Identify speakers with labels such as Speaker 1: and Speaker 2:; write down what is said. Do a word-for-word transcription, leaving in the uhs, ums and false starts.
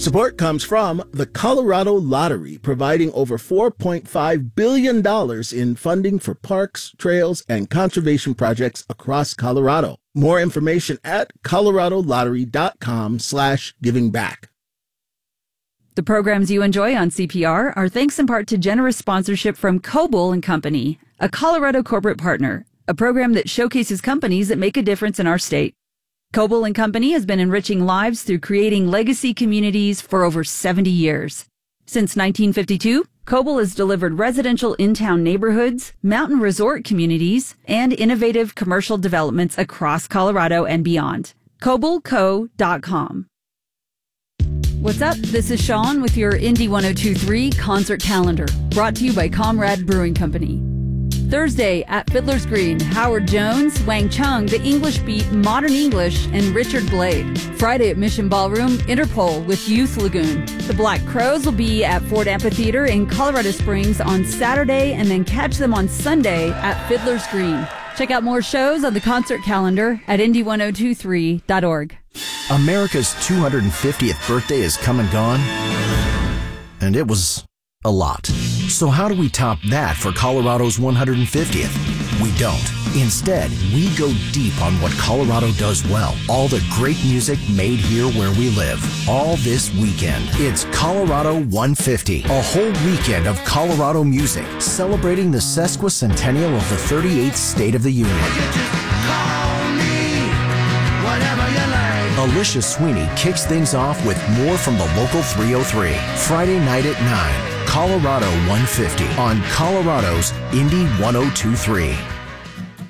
Speaker 1: Support comes from the Colorado Lottery, providing over four point five billion dollars in funding for parks, trails, and conservation projects across Colorado. More information at coloradolottery.com slash giving back.
Speaker 2: The programs you enjoy on C P R are thanks in part to generous sponsorship from Coble and Company, a Colorado corporate partner, a program that showcases companies that make a difference in our state. Coble and Company has been enriching lives through creating legacy communities for over seventy years. Since nineteen fifty-two, Coble has delivered residential in-town neighborhoods, mountain resort communities, and innovative commercial developments across Colorado and beyond. coble co dot com. What's up? This is Sean with your Indy one oh two point three concert calendar, brought to you by Comrade Brewing Company. Thursday at Fiddler's Green, Howard Jones, Wang Chung, The English Beat, Modern English, and Richard Blade. Friday at Mission Ballroom, Interpol with Youth Lagoon. The Black Crowes will be at Ford Amphitheater in Colorado Springs on Saturday, and then catch them on Sunday at Fiddler's Green. Check out more shows on the concert calendar at indy ten twenty-three dot org.
Speaker 3: America's two hundred fiftieth birthday is come and gone, and it was a lot. So how do we top that for Colorado's one hundred fiftieth? We don't. Instead, we go deep on what Colorado does well. All the great music made here where we live. All this weekend. It's Colorado one fifty. A whole weekend of Colorado music, celebrating the sesquicentennial of the thirty-eighth State of the Union. Alicia Sweeney kicks things off with more from the local three oh three. Friday night at nine. Colorado one fifty on Colorado's Indy one oh two point three.